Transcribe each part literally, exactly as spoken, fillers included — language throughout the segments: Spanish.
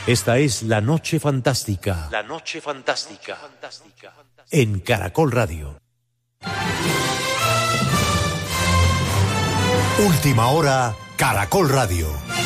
Esta es La Noche Fantástica. La Noche Fantástica. En Caracol Radio. Última hora, Caracol Radio.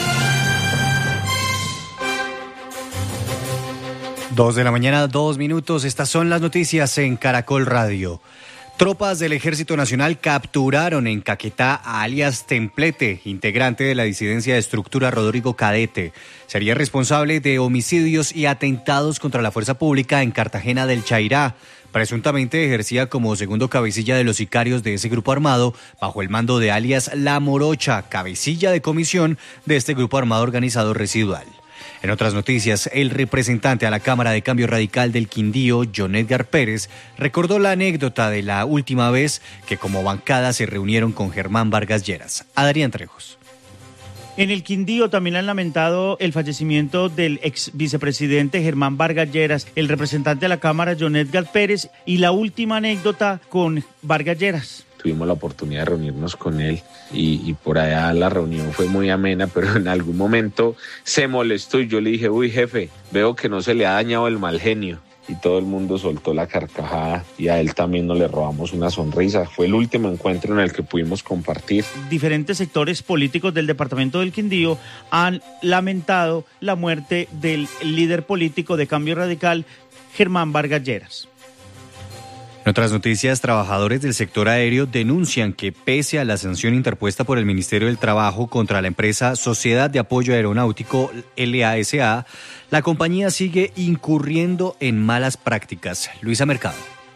Dos de la mañana, dos minutos. Estas son las noticias en Caracol Radio. Tropas del Ejército Nacional capturaron en Caquetá a alias Templete, integrante de la disidencia de estructura Rodrigo Cadete. Sería responsable de homicidios y atentados contra la fuerza pública en Cartagena del Chairá. Presuntamente ejercía como segundo cabecilla de los sicarios de ese grupo armado, bajo el mando de alias La Morocha, cabecilla de comisión de este grupo armado organizado residual. En otras noticias, el representante a la Cámara de Cambio Radical del Quindío, John Edgar Pérez, recordó la anécdota de la última vez que como bancada se reunieron con Germán Vargas Lleras. Adrián Trejos. En el Quindío también han lamentado el fallecimiento del ex vicepresidente Germán Vargas Lleras, el representante de la Cámara, John Edgar Pérez, y la última anécdota con Vargas Lleras. Tuvimos la oportunidad de reunirnos con él y, y por allá la reunión fue muy amena, pero en algún momento se molestó y yo le dije, uy jefe, veo que no se le ha dañado el mal genio. Y todo el mundo soltó la carcajada y a él también nos le robamos una sonrisa. Fue el último encuentro en el que pudimos compartir. Diferentes sectores políticos del departamento del Quindío han lamentado la muerte del líder político de Cambio Radical, Germán Vargas Lleras. En otras noticias, trabajadores del sector aéreo denuncian que pese a la sanción interpuesta por el Ministerio del Trabajo contra la empresa Sociedad de Apoyo Aeronáutico, L A S A, la compañía sigue incurriendo en malas prácticas. Luisa Mercado.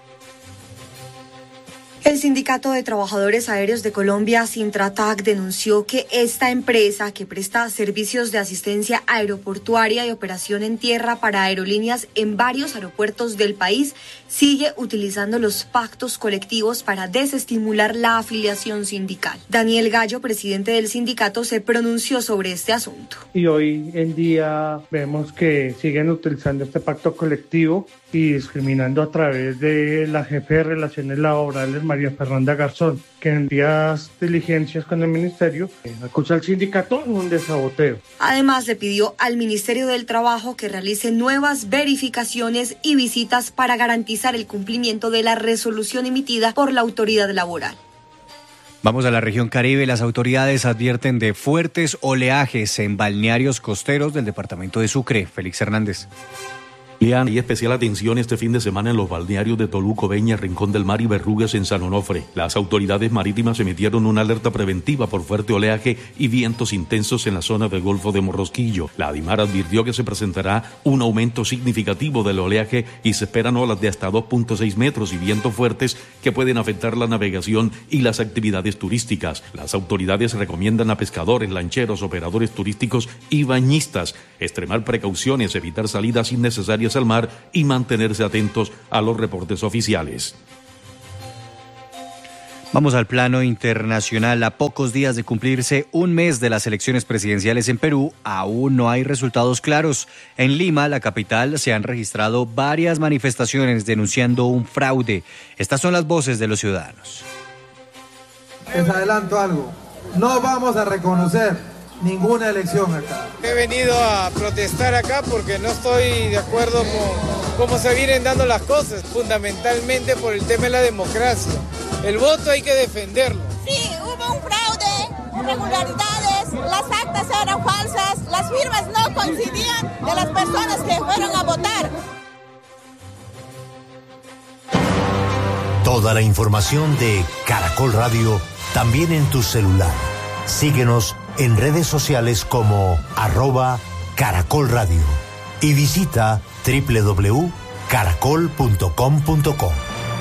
El Sindicato de Trabajadores Aéreos de Colombia, Sintratac, denunció que esta empresa, que presta servicios de asistencia aeroportuaria y operación en tierra para aerolíneas en varios aeropuertos del país, sigue utilizando los pactos colectivos para desestimular la afiliación sindical. Daniel Gallo, presidente del sindicato, se pronunció sobre este asunto. Y hoy en día vemos que siguen utilizando este pacto colectivo y discriminando a través de la jefe de Relaciones Laborales, María Fernanda Garzón, que en días diligencias con el ministerio acusa al sindicato en un desaboteo. Además, le pidió al Ministerio del Trabajo que realice nuevas verificaciones y visitas para garantizar el cumplimiento de la resolución emitida por la autoridad laboral. Vamos a la región Caribe. Las autoridades advierten de fuertes oleajes en balnearios costeros del departamento de Sucre. Félix Hernández. Y especial atención este fin de semana en los balnearios de Toluco, Beña, Rincón del Mar y Berrugas en San Onofre. Las autoridades marítimas emitieron una alerta preventiva por fuerte oleaje y vientos intensos en la zona del Golfo de Morrosquillo. La ADIMAR advirtió que se presentará un aumento significativo del oleaje y se esperan olas de hasta dos punto seis metros y vientos fuertes que pueden afectar la navegación y las actividades turísticas. Las autoridades recomiendan a pescadores, lancheros, operadores turísticos y bañistas extremar precauciones, evitar salidas innecesarias al mar y mantenerse atentos a los reportes oficiales. Vamos al plano internacional. A pocos días de cumplirse un mes de las elecciones presidenciales en Perú, aún no hay resultados claros. En Lima, la capital, se han registrado varias manifestaciones denunciando un fraude. Estas son las voces de los ciudadanos. Les adelanto algo, no vamos a reconocer ninguna elección acá. He venido a protestar acá porque no estoy de acuerdo con cómo se vienen dando las cosas, fundamentalmente por el tema de la democracia. El voto hay que defenderlo. Sí, hubo un fraude, irregularidades, las actas eran falsas, las firmas no coincidían de las personas que fueron a votar. Toda la información de Caracol Radio también en tu celular. Síguenos en redes sociales como arroba Caracol Radio y visita doble u doble u doble u punto caracol punto com punto co.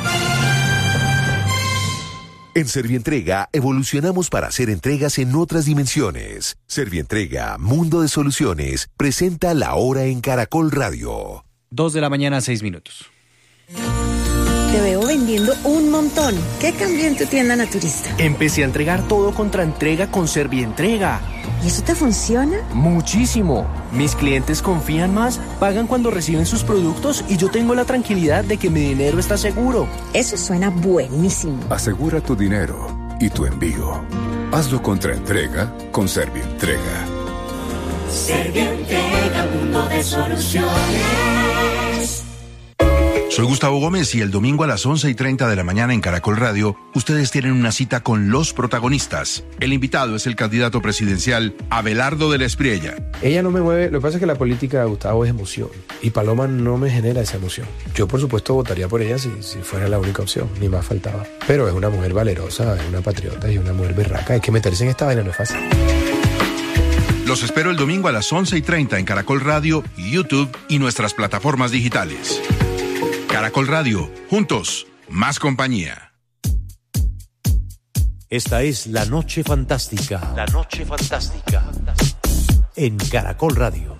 En Servientrega evolucionamos para hacer entregas en otras dimensiones. Servientrega, Mundo de Soluciones, presenta La Hora en Caracol Radio. Dos de la mañana, seis minutos. Te veo vendiendo un montón. ¿Qué cambió en tu tienda naturista? Empecé a entregar todo contra entrega con Servientrega. ¿Y eso te funciona? Muchísimo. Mis clientes confían más, pagan cuando reciben sus productos y yo tengo la tranquilidad de que mi dinero está seguro. Eso suena buenísimo. Asegura tu dinero y tu envío. Hazlo contra entrega con Servientrega. Servientrega, mundo de soluciones. Soy Gustavo Gómez y el domingo a las once y treinta de la mañana en Caracol Radio, ustedes tienen una cita con los protagonistas. El invitado es el candidato presidencial Abelardo de la Espriella. Ella no me mueve, lo que pasa es que la política de Gustavo es emoción y Paloma no me genera esa emoción. Yo por supuesto votaría por ella si, si fuera la única opción, ni más faltaba. Pero es una mujer valerosa, es una patriota y una mujer berraca. Hay que meterse en esta vaina, no es fácil. Los espero el domingo a las once y treinta en Caracol Radio, YouTube y nuestras plataformas digitales. Caracol Radio, juntos, más compañía. Esta es La Noche Fantástica. La Noche Fantástica. En Caracol Radio.